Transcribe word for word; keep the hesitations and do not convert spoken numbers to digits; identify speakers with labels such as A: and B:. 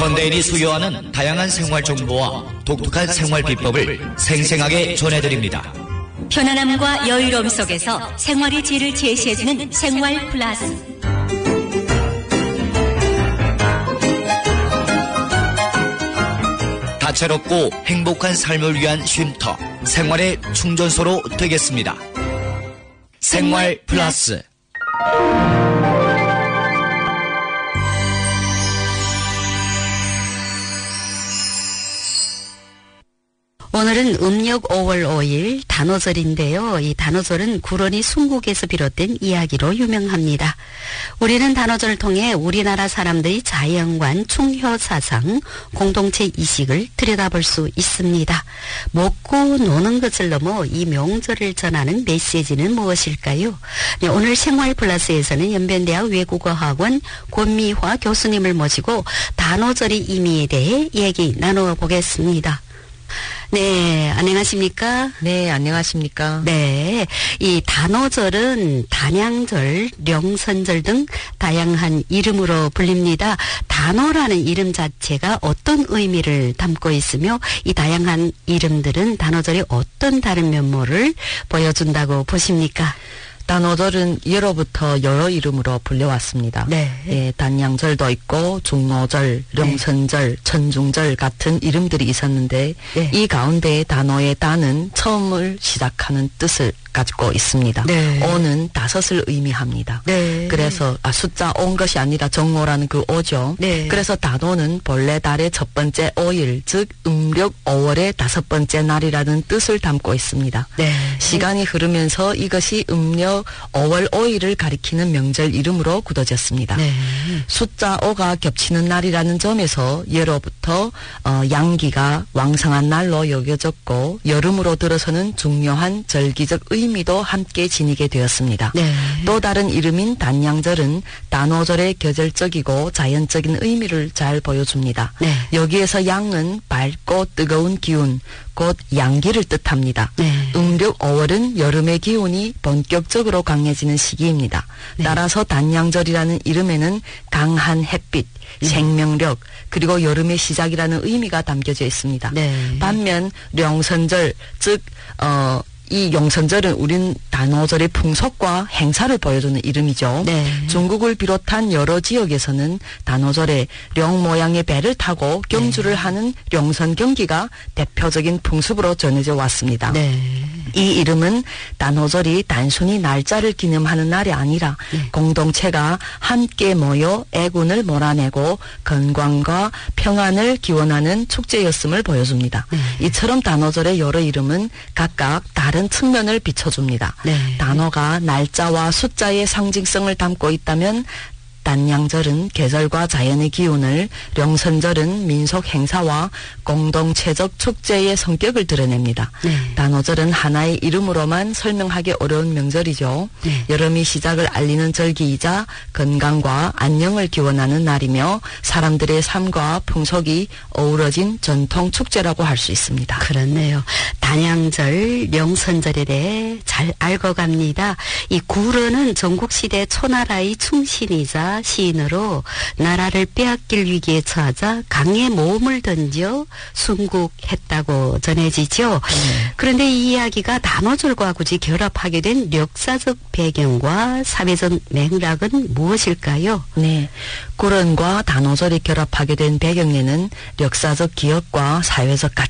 A: 현대인이 수요하는 다양한 생활 정보와 독특한 생활 비법을 생생하게 전해드립니다.
B: 편안함과 여유로움 속에서 생활의 질을 제시해주는 생활 플러스.
A: 다채롭고 행복한 삶을 위한 쉼터, 생활의 충전소로 되겠습니다. 생활 플러스.
C: 오늘은 음력 오월 오일 단오절인데요. 이 단오절은 구론이 순국에서 비롯된 이야기로 유명합니다. 우리는 단오절을 통해 우리나라 사람들의 자연관, 충효사상, 공동체 이식을 들여다볼 수 있습니다. 먹고 노는 것을 넘어 이 명절을 전하는 메시지는 무엇일까요? 네, 오늘 생활 플러스에서는 연변대학 외국어학원 권미화 교수님을 모시고 단오절의 의미에 대해 얘기 나눠보겠습니다. 네, 안녕하십니까?
D: 네, 안녕하십니까?
C: 네, 이 단오절은 단양절, 령선절 등 다양한 이름으로 불립니다. 단오라는 이름 자체가 어떤 의미를 담고 있으며 이 다양한 이름들은 단오절이 어떤 다른 면모를 보여준다고 보십니까?
D: 단오절은 예로부터 여러 이름으로 불려왔습니다.
C: 네.
D: 예, 단양절도 있고 중오절, 령선절, 네. 천중절 같은 이름들이 있었는데 네. 이 가운데 단오의 단은 처음을 시작하는 뜻을 가지고 있습니다.
C: 네.
D: 오는 다섯을 의미합니다.
C: 네.
D: 그래서 아, 숫자 온 것이 아니라 정오라는 그 오죠.
C: 네.
D: 그래서 단오는 본래 달의 첫 번째 오일, 즉 음력 오월의 다섯 번째 날이라는 뜻을 담고 있습니다.
C: 네.
D: 시간이 흐르면서 이것이 음력 오월 오일을 가리키는 명절 이름으로 굳어졌습니다.
C: 네.
D: 숫자 오가 겹치는 날이라는 점에서 예로부터 어, 양기가 왕성한 날로 여겨졌고 여름으로 들어서는 중요한 절기적 의미도 함께 지니게 되었습니다.
C: 네.
D: 또 다른 이름인 단양절은 단오절의 계절적이고 자연적인 의미를 잘 보여줍니다.
C: 네.
D: 여기에서 양은 밝고 뜨거운 기운, 곧 양기를 뜻합니다.
C: 네.
D: 음력 오월은 여름의 기운이 본격적으로 강해지는 시기입니다.
C: 네.
D: 따라서 단양절이라는 이름에는 강한 햇빛, 네. 생명력, 그리고 여름의 시작이라는 의미가 담겨져 있습니다.
C: 네.
D: 반면 령선절, 즉 어, 이 용선절은 우린 단오절의 풍속과 행사를 보여주는 이름이죠.
C: 네.
D: 중국을 비롯한 여러 지역에서는 단오절에 령 모양의 배를 타고 경주를 네. 하는 령선 경기가 대표적인 풍습으로 전해져 왔습니다.
C: 네.
D: 이 이름은 단오절이 단순히 날짜를 기념하는 날이 아니라
C: 네.
D: 공동체가 함께 모여 애군을 몰아내고 건강과 평안을 기원하는 축제였음을 보여줍니다.
C: 네.
D: 이처럼 단오절의 여러 이름은 각각 다른 측면을 비춰줍니다.
C: 네.
D: 단어가 날짜와 숫자의 상징성을 담고 있다면 단양절은 계절과 자연의 기운을, 령선절은 민속 행사와 공동체적 축제의 성격을 드러냅니다.
C: 네.
D: 단오절은 하나의 이름으로만 설명하기 어려운 명절이죠.
C: 네.
D: 여름이 시작을 알리는 절기이자 건강과 안녕을 기원하는 날이며 사람들의 삶과 풍속이 어우러진 전통 축제라고 할 수 있습니다.
C: 그렇네요. 단양절, 령선절에 대해 잘 알고 갑니다. 이 구런은 전국시대 초나라의 충신이자 시인으로 나라를 빼앗길 위기에 처하자 강에 몸을 던져 순국했다고 전해지죠.
D: 네.
C: 그런데 이 이야기가 단오절과 굳이 결합하게 된 역사적 배경과 사회적 맥락은 무엇일까요?
D: 네, 구런과 단오절이 결합하게 된 배경에는 역사적 기억과 사회적 가치